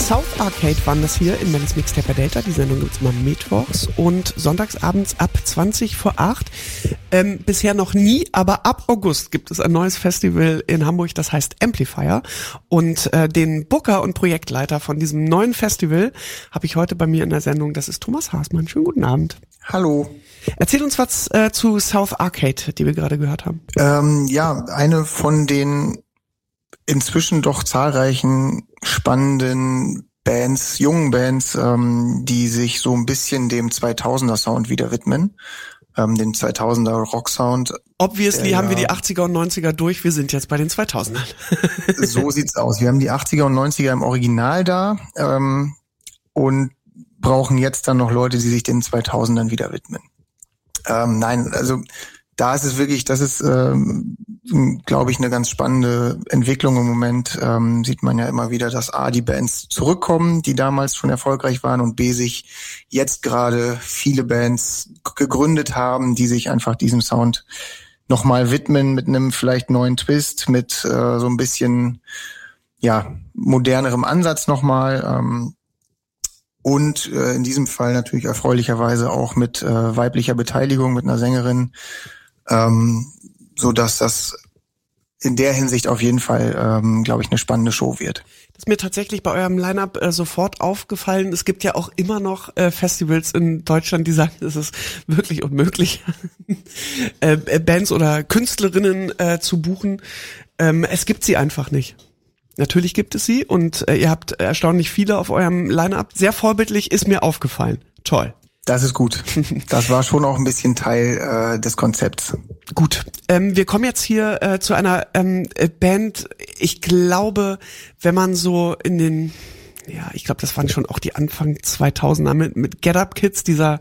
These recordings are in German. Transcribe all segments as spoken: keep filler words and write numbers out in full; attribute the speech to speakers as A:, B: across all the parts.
A: South Arcade waren das hier in Mellis Mixtape bei Delta. Die Sendung gibt's immer mittwochs und sonntagsabends ab zwanzig vor acht. Ähm, bisher noch nie, aber ab August gibt es ein neues Festival in Hamburg, das heißt Amplifier. Und äh, den Booker und Projektleiter von diesem neuen Festival habe ich heute bei mir in der Sendung. Das ist Thomas Haßmann. Schönen guten Abend.
B: Hallo.
A: Erzähl uns was äh, zu South Arcade, die wir gerade gehört haben.
B: Ähm, ja, eine von den inzwischen doch zahlreichen spannenden Bands, jungen Bands, ähm, die sich so ein bisschen dem zweitausender Sound wieder widmen, ähm, den zweitausender Rock Sound.
A: Obviously haben wir die achtziger und neunziger durch, wir sind jetzt bei den zweitausendern.
B: So sieht's aus. Wir haben die achtziger und neunziger im Original da ähm, und brauchen jetzt dann noch Leute, die sich den zweitausendern wieder widmen. Ähm, nein, also da ist es wirklich, das ist, ähm, glaube ich, eine ganz spannende Entwicklung im Moment. Ähm, sieht man ja immer wieder, dass A, die Bands zurückkommen, die damals schon erfolgreich waren, und B, sich jetzt gerade viele Bands gegründet haben, die sich einfach diesem Sound nochmal widmen mit einem vielleicht neuen Twist, mit äh, so ein bisschen ja modernerem Ansatz nochmal. Ähm, und äh, in diesem Fall natürlich erfreulicherweise auch mit äh, weiblicher Beteiligung, mit einer Sängerin, ähm, so dass das in der Hinsicht auf jeden Fall, ähm, glaube ich, eine spannende Show wird.
A: Das ist mir tatsächlich bei eurem Line-Up äh, sofort aufgefallen. Es gibt ja auch immer noch äh, Festivals in Deutschland, die sagen, es ist wirklich unmöglich, äh, Bands oder Künstlerinnen äh, zu buchen. Ähm, es gibt sie einfach nicht. Natürlich gibt es sie und äh, ihr habt erstaunlich viele auf eurem Line-Up. Sehr vorbildlich, ist mir aufgefallen. Toll.
B: Das ist gut. Das war schon auch ein bisschen Teil äh, des Konzepts.
A: Gut, ähm, wir kommen jetzt hier äh, zu einer ähm, Band, ich glaube, wenn man so in den, ja, ich glaube, das waren schon auch die Anfang zweitausender mit, mit Get Up Kids, dieser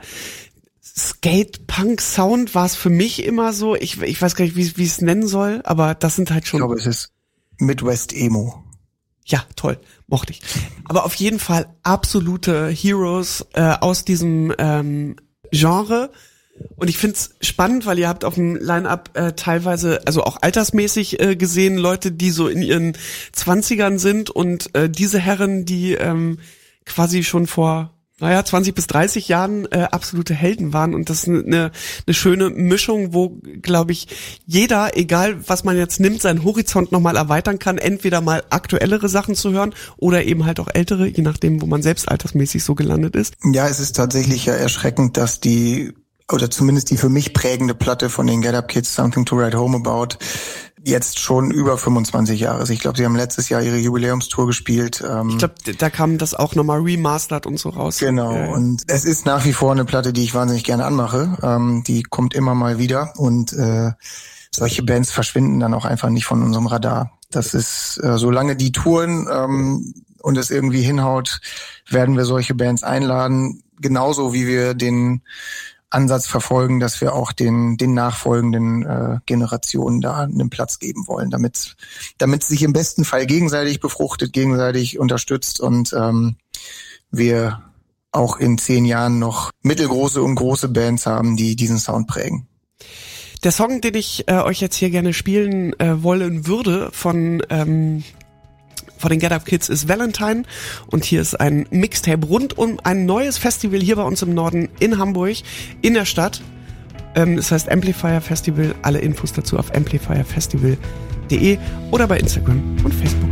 A: Skate-Punk-Sound war es für mich immer so, ich, ich weiß gar nicht, wie wie ich es nennen soll, aber das sind halt schon...
B: Ich glaube, es ist Midwest-Emo.
A: Ja, toll, mochte ich. Aber auf jeden Fall absolute Heroes äh, aus diesem ähm, Genre. Und ich find's spannend, weil ihr habt auf dem Line-Up äh, teilweise, also auch altersmäßig äh, gesehen, Leute, die so in ihren Zwanzigern sind und äh, diese Herren, die ähm, quasi schon vor naja, zwanzig bis dreißig Jahren äh, absolute Helden waren, und das ist eine eine schöne Mischung, wo, glaube ich, jeder, egal was man jetzt nimmt, seinen Horizont nochmal erweitern kann, entweder mal aktuellere Sachen zu hören oder eben halt auch ältere, je nachdem, wo man selbst altersmäßig so gelandet ist.
B: Ja, es ist tatsächlich ja erschreckend, dass die, oder zumindest die für mich prägende Platte von den Get Up Kids, Something to Write Home About, jetzt schon über fünfundzwanzig Jahre ist. Ich glaube, sie haben letztes Jahr ihre Jubiläumstour gespielt. Ähm,
A: ich glaube, da kam das auch nochmal remastered und so raus.
B: Genau, ja. Und es ist nach wie vor eine Platte, die ich wahnsinnig gerne anmache. Ähm, die kommt immer mal wieder, und äh, solche Bands verschwinden dann auch einfach nicht von unserem Radar. Das ist, äh, solange die touren ähm, und es irgendwie hinhaut, werden wir solche Bands einladen. Genauso wie wir den Ansatz verfolgen, dass wir auch den den nachfolgenden äh, Generationen da einen Platz geben wollen, damit damit sich im besten Fall gegenseitig befruchtet, gegenseitig unterstützt und ähm, wir auch in zehn Jahren noch mittelgroße und große Bands haben, die diesen Sound prägen.
A: Der Song, den ich äh, euch jetzt hier gerne spielen äh, wollen würde von ähm von den Get Up Kids, ist Valentine, und hier ist ein Mixtape rund um ein neues Festival hier bei uns im Norden in Hamburg, in der Stadt. Ähm, das heißt Amplifier Festival. Alle Infos dazu auf amplifier festival punkt de oder bei Instagram und Facebook.